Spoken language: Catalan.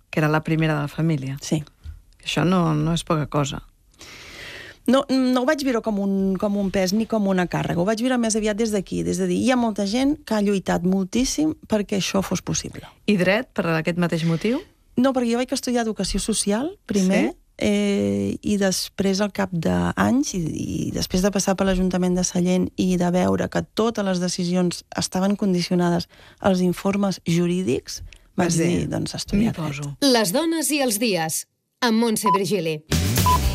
que era la primera de la família. Sí. Això no és poca cosa. No ho vaig veure com un pes ni com una càrrega, ho vaig veure més aviat des d'aquí, des de dir, hi ha molta gent que ha lluitat moltíssim perquè això fos possible. I dret, per aquest mateix motiu? No, perquè jo vaig estudiar educació social, primer, i després, al cap d'anys, i després de passar per l'Ajuntament de Sallent i de veure que totes les decisions estaven condicionades als informes jurídics, vaig dir, doncs, estudiar dret. Les dones i els dies, amb Montse Virgili.